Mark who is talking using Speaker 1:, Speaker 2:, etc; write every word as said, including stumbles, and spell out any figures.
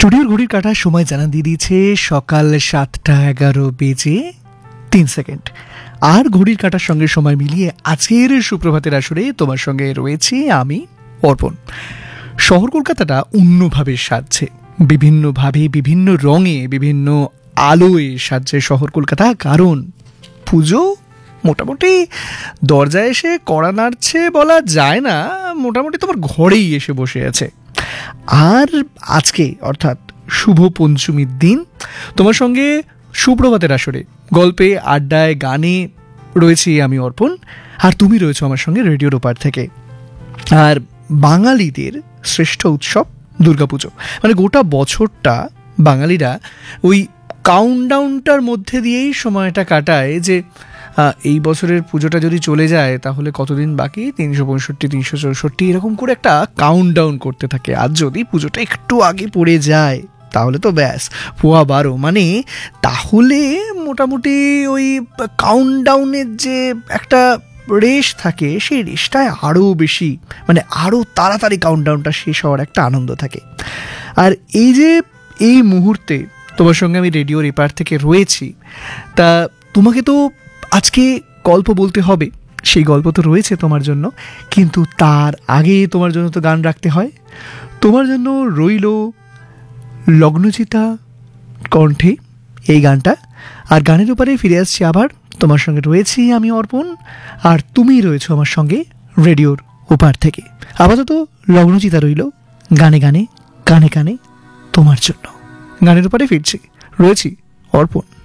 Speaker 1: স্টুডিওর ঘড়ির কাঁটার সময় জানা দিয়ে দিয়েছে সকাল সাতটা এগারো বেজে তিন সেকেন্ড। আর ঘড়ির কাঁটার সঙ্গে সময় মিলিয়ে আজকের সুপ্রভাতের আসরে তোমার সঙ্গে রয়েছি আমি অর্পণ। শহর কলকাতাটা অন্যভাবে সাজছে, বিভিন্নভাবে, বিভিন্ন রঙে, বিভিন্ন আলোয় সাজছে শহর কলকাতা। কারণ পুজো মোটামুটি দরজায় এসে কড়া নাড়ছে বলা যায় না, মোটামুটি তোমার ঘরেই এসে বসে আছে। আর আজকে অর্থাৎ শুভ পঞ্চমীর দিন তোমার সঙ্গে সুপ্রভাতের আসরে গল্পে, আড্ডায়, গানে রয়েছি আমি অর্পণ, আর তুমি রয়েছো আমার সঙ্গে রেডিওর ওপার থেকে। আর বাঙালিদের শ্রেষ্ঠ উৎসব দুর্গাপুজো, মানে গোটা বছরটা বাঙালিরা ওই কাউন্টডাউনটার মধ্যে দিয়েই সময়টা কাটায় যে এই বছরের পুজোটা যদি চলে যায় তাহলে কতদিন বাকি, তিনশো পঁয়ষট্টি তিনশো চৌষট্টি এরকম করে একটা কাউন্টডাউন করতে থাকে। আর যদি পুজোটা একটু আগে পড়ে যায় তাহলে তো ব্যাস পোয়া বারো, মানে তাহলে মোটামুটি ওই কাউন্টডাউনের যে একটা রেশ থাকে সেই রেশটায় আরও বেশি, মানে আরও তাড়াতাড়ি কাউন্টডাউনটা শেষ হওয়ার একটা আনন্দ থাকে। আর এই যে এই মুহূর্তে তোমার সঙ্গে আমি রেডিওর এপার থেকে রয়েছি, তা তোমাকে তো আজকে গল্প বলতে হবে, সেই গল্প তো রয়েছে তোমার জন্য, কিন্তু তার আগে তোমার জন্য তো গান রাখতে হয়। তোমার জন্য রইল লগ্নচিতা কণ্ঠে এই গানটা। আর গানের উপরে ফিরে আসছি আবার, তোমার সঙ্গে রয়েছি আমি অর্পণ, আর তুমি রয়েছো আমার সঙ্গে রেডিওর ওপার থেকে। আপাতত লগ্নচিতা রইল, গানে গানে কানে কানে তোমার জন্য। গানের উপরে ফিরছি, রয়েছি অর্পণ।